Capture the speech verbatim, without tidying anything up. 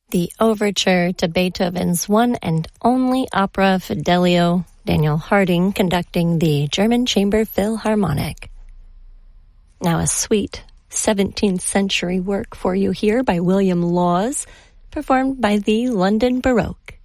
the overture to Beethoven's one and only opera Fidelio, Daniel Harding conducting the German Chamber Philharmonic. Now a sweet seventeenth century work for you here by William Laws, performed by the London Baroque.